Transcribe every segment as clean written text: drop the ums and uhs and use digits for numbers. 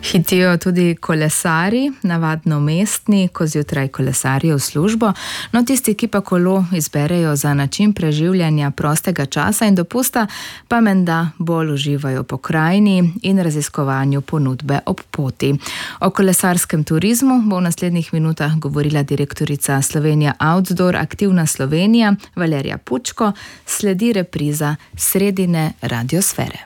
Hitijo tudi kolesari, navadno mestni, ko zjutraj kolesarijo v službo, no tisti, ki pa kolo izberejo za način preživljanja prostega časa in dopusta, pa menda bolj uživajo po krajini in raziskovanju ponudbe ob poti. O kolesarskem turizmu bo v naslednjih minutah govorila direktorica Slovenija Outdoor Aktivna Slovenija Valerija Pučko, sledi repriza sredine radiosfere.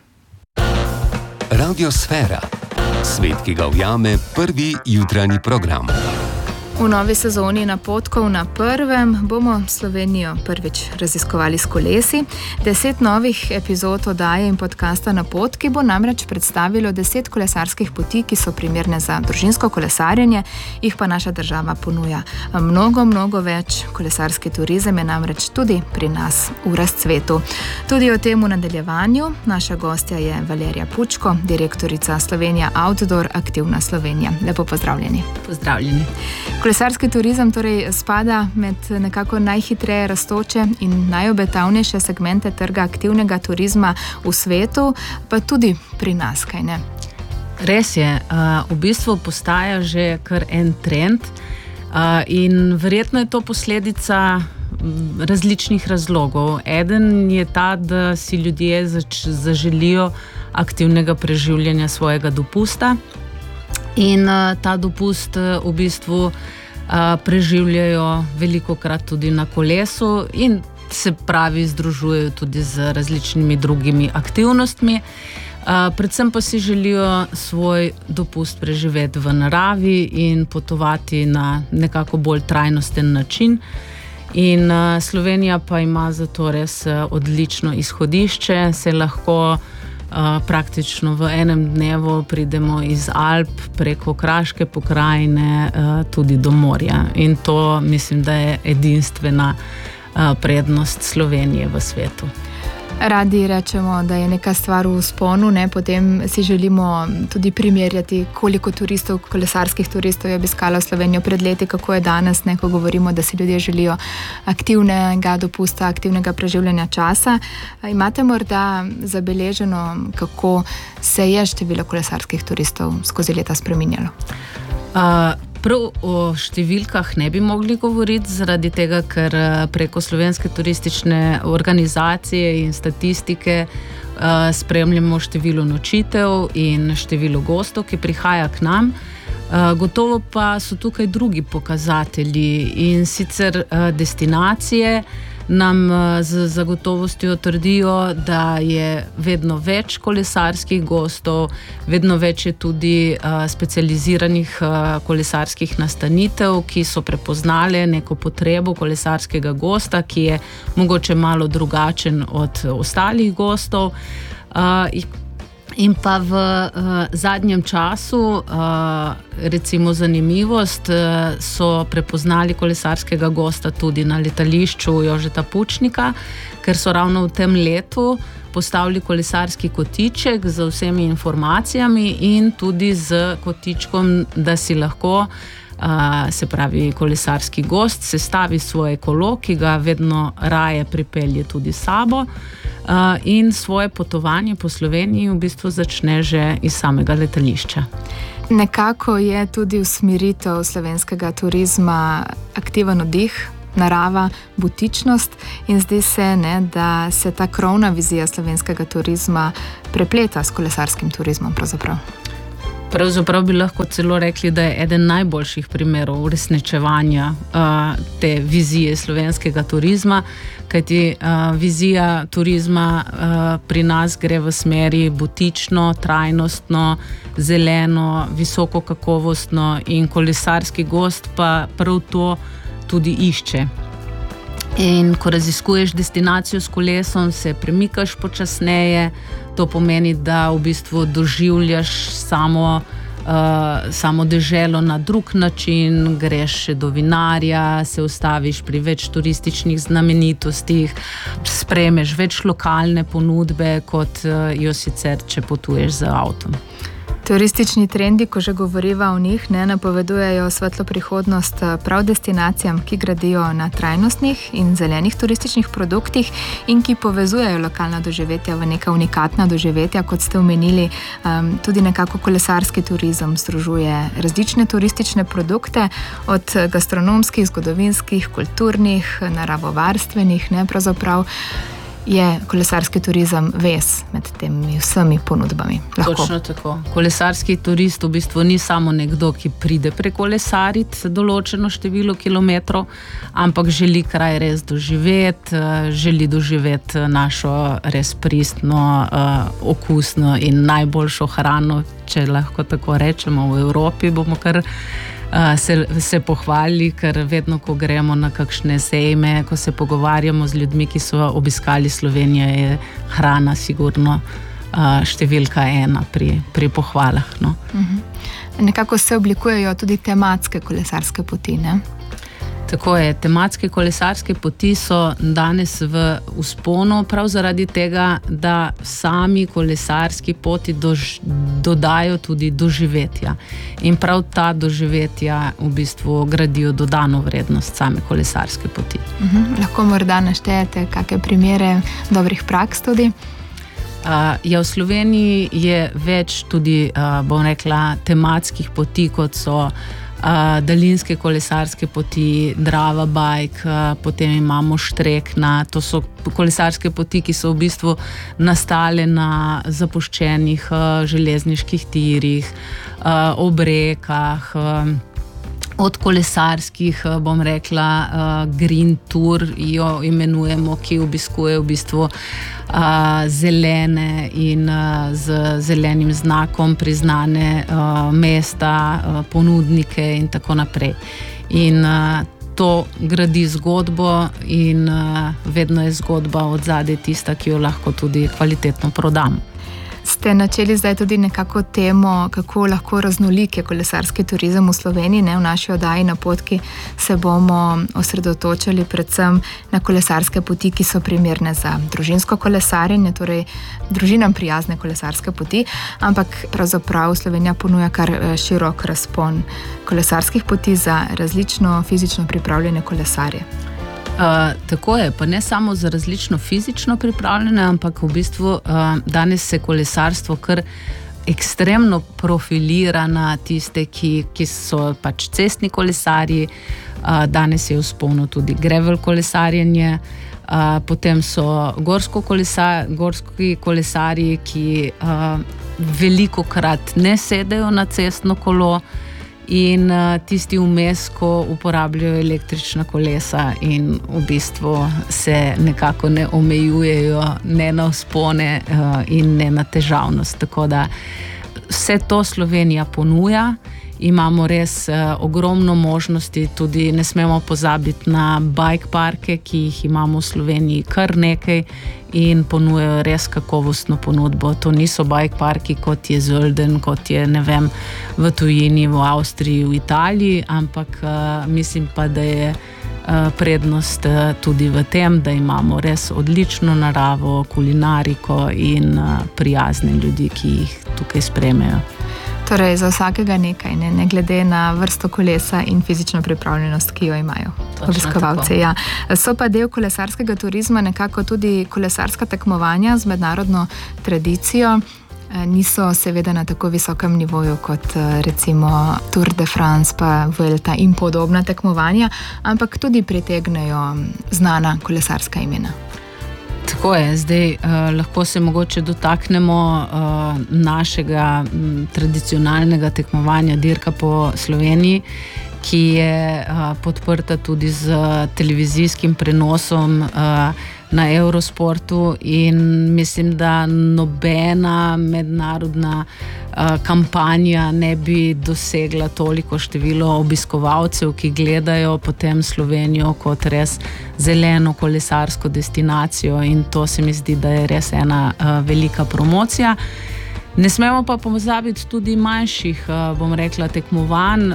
Radiosfera. Svet, ki ga ujame prvi jutranji program. V novi sezoni Napotkov na prvem bomo Slovenijo prvič raziskovali s kolesi. 10 novih epizod oddaje in podcasta Napotki bo namreč predstavilo 10 kolesarskih poti, ki so primerne za družinsko kolesarjenje, jih pa naša država ponuja mnogo več. Kolesarski turizem je namreč tudi pri nas v razcvetu. Tudi o tem v nadaljevanju. Naša gostja je Valerija Pučko, direktorica Slovenija Outdoor Aktivna Slovenija. Lepo pozdravljeni. Pozdravljeni. Kolesarski turizem torej spada med nekako najhitreje rastoče in najobetavnejše segmente trga aktivnega turizma v svetu, pa tudi pri nas, kaj ne? Res je, v bistvu postaja že kar en trend in verjetno je to posledica različnih razlogov. Eden je ta, da si ljudje zaželijo aktivnega preživljanja svojega dopusta. In ta dopust v bistvu preživljajo velikokrat tudi na kolesu in se pravi združujejo tudi z različnimi drugimi aktivnostmi. Predvsem pa si želijo svoj dopust preživeti v naravi in potovati na nekako bolj trajnosten način. In Slovenija pa ima zato res odlično izhodišče, se lahko praktično v enem dnevu pridemo iz Alp preko Kraške pokrajine tudi do morja. In to mislim, da je edinstvena prednost Slovenije v svetu. Radi rečemo, da je neka stvar v vzponu, ne? Potem si želimo tudi primerjati, koliko turistov, kolesarskih turistov je obiskalo Slovenijo pred leti, kako je danes, ne? Ko govorimo, da si ljudje želijo aktivnega dopusta, aktivnega preživljanja časa. Imate morda zabeleženo, kako se je število kolesarskih turistov skozi leta spreminjalo? Prav o številkah ne bi mogli govoriti, zaradi tega, ker preko Slovenske turistične organizacije in statistike spremljamo število nočitev in število gostov, ki prihaja k nam. Gotovo pa so tukaj drugi pokazatelji in sicer destinacije nam z zagotovostjo trdijo, da je vedno več kolesarskih gostov, vedno več je tudi specializiranih kolesarskih nastanitev, ki so prepoznale neko potrebo kolesarskega gosta, ki je mogoče malo drugačen od ostalih gostov. In pa v zadnjem času, recimo zanimivost, so prepoznali kolesarskega gosta tudi na letališču Jožeta Pučnika, ker so ravno v tem letu postavili kolesarski kotiček z vsemi informacijami in tudi z kotičkom, da si lahko, se pravi kolesarski gost, sestavi svoje kolo, ki ga vedno raje pripelje tudi s sabo, in svoje potovanje po Sloveniji v bistvu začne že iz samega letališča. Nekako je tudi usmeritev slovenskega turizma aktiven oddih, narava, butičnost in zdi se, ne, da se ta krovna vizija slovenskega turizma prepleta s kolesarskim turizmom pravzaprav. Pravzaprav bi lahko celo rekli, da je eden najboljših primerov uresničevanja te vizije slovenskega turizma, kajti vizija turizma pri nas gre v smeri butično, trajnostno, zeleno, visoko kakovostno in kolesarski gost pa prav to tudi išče. In ko raziskuješ destinacijo s kolesom, se premikaš počasneje, to pomeni, da v bistvu doživljaš samo deželo na drug način, greš še do vinarja, se ustaviš pri več turističnih znamenitostih, sprejmeš več lokalne ponudbe, kot jo sicer, če potuješ z avtom. Turistični trendi, ko že govoriva o njih, napovedujejo svetlo prihodnost prav destinacijam, ki gradijo na trajnostnih in zelenih turističnih produktih in ki povezujejo lokalna doživetja v neka unikatna doživetja, kot ste omenili. Tudi nekako kolesarski turizem združuje različne turistične produkte, od gastronomskih, zgodovinskih, kulturnih, naravovarstvenih, pravzaprav je kolesarski turizem vez med temi vsemi ponudbami. Lahko. Točno tako. Kolesarski turist v bistvu ni samo nekdo, ki pride prekolesariti določeno število kilometrov, ampak želi kraj res doživeti, želi doživeti našo res pristno, okusno in najboljšo hrano, če lahko tako rečemo, v Evropi bomo kar se pohvalili, ker vedno, ko gremo na kakšne sejme, ko se pogovarjamo z ljudmi, ki so obiskali Slovenijo, je hrana sigurno številka 1 pri pohvalah. No. Nekako se oblikujejo tudi tematske kolesarske poti, ne? Tako je, tematske kolesarske poti so danes v vzponu prav zaradi tega, da sami kolesarski poti dodajo tudi doživetja. In prav ta doživetja v bistvu gradijo dodano vrednost same kolesarske poti. Lahko morda naštejete kakšne primere dobrih praks tudi? V Sloveniji je več tudi, bom rekla, tematskih poti, kot so daljinske kolesarske poti, Drava Bike, potem imamo Štrekna. To so kolesarske poti, ki so v bistvu nastale na zapuščenih železniških tirih, ob rekah, od kolesarskih, bom rekla, Green Tour jo imenujemo, ki obiskuje v bistvu zelene in z zelenim znakom priznane mesta, ponudnike in tako naprej. In to gradi zgodbo in vedno je zgodba od zadaj tista, ki jo lahko tudi kvalitetno prodamo. Ste načeli zdaj tudi nekako temo, kako lahko raznolik je kolesarski turizem v Sloveniji. V naši oddaji Napotki se bomo osredotočali predvsem na kolesarske poti, ki so primerne za družinsko kolesarjenje, torej družinam prijazne kolesarske poti, ampak pravzaprav Slovenija ponuja kar širok razpon kolesarskih poti za različno fizično pripravljene kolesarje. Tako je, pa ne samo za različno fizično pripravljene, ampak v bistvu danes se kolesarstvo kar ekstremno profilira na tiste, ki so pač cestni kolesarji. Danes je v vzponu tudi gravel kolesarjenje, potem so gorski kolesarji, ki velikokrat ne sedejo na cestno kolo, in tisti vmes, ko uporabljajo električna kolesa in v bistvu se nekako ne omejujejo ne na vzpone in ne na težavnost. Tako da vse to Slovenija ponuja. Imamo res ogromno možnosti, tudi ne smemo pozabiti na bike parke, ki jih imamo v Sloveniji kar nekaj in ponujajo res kakovostno ponudbo. To niso bike parki, kot je Zölden, kot je, ne vem, v tujini, v Avstriji, v Italiji, ampak mislim pa, da je prednost tudi v tem, da imamo res odlično naravo, kulinariko in prijazne ljudi, ki jih tukaj spremljajo. Torej, za vsakega nekaj, ne glede na vrsto kolesa in fizično pripravljenost, ki jo imajo obiskovalci. Ja. So pa del kolesarskega turizma nekako tudi kolesarska tekmovanja z mednarodno tradicijo. Niso seveda na tako visokem nivoju kot recimo Tour de France, pa Vuelta in podobna tekmovanja, ampak tudi pritegnejo znana kolesarska imena. Tako je, zdaj lahko se mogoče dotaknemo našega tradicionalnega tekmovanja Dirka po Sloveniji, ki je podprta tudi z televizijskim prenosom na Eurosportu in mislim, da nobena mednarodna kampanja ne bi dosegla toliko število obiskovalcev, ki gledajo potem Slovenijo kot res zeleno kolesarsko destinacijo, in to se mi zdi, da je res ena velika promocija. Ne smemo pa pozabiti tudi manjših, bom rekla, tekmovanj,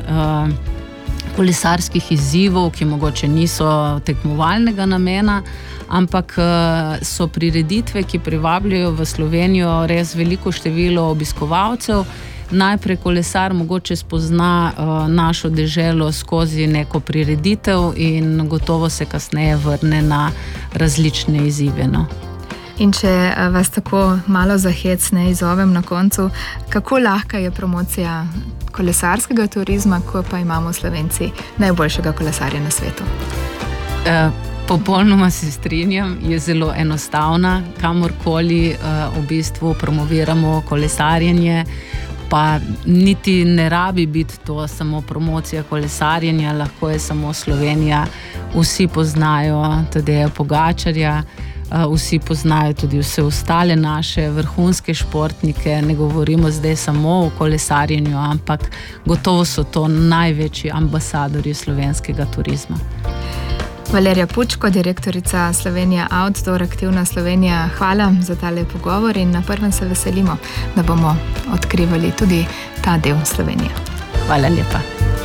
kolesarskih izzivov, ki mogoče niso tekmovalnega namena, ampak so prireditve, ki privabljajo v Slovenijo res veliko število obiskovalcev, najprej kolesar mogoče spozna našo deželo skozi neko prireditev in gotovo se kasneje vrne na različne izzive. No. In če vas tako malo za hec ne izzovem na koncu, kako lahka je promocija kolesarskega turizma, ko pa imamo Slovenci najboljšega kolesarja na svetu? Popolnoma se strinjam, je zelo enostavna, kamorkoli v bistvu promoviramo kolesarjenje, pa niti ne rabi biti to samo promocija kolesarjenja, lahko je samo Slovenija, vsi poznajo Tadeja Pogačarja, vsi poznajo tudi vse ostale naše vrhunske športnike, ne govorimo zdaj samo o kolesarjenju, ampak gotovo so to največji ambasadorji slovenskega turizma. Valerija Pučko, direktorica Slovenija Outdoor, Aktivna Slovenija, hvala za tale pogovor in na prvem se veselimo, da bomo odkrivali tudi ta del Slovenije. Hvala lepa.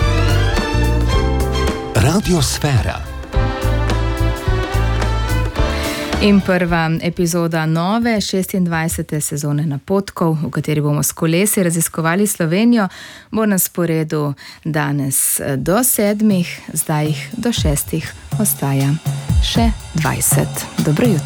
Radiosfera. In prva epizoda nove 26. sezone Napotkov, v kateri bomo s kolesi raziskovali Slovenijo, bo na sporedu danes do 7, zdaj do 6 ostaja še 20. Dobro jutro.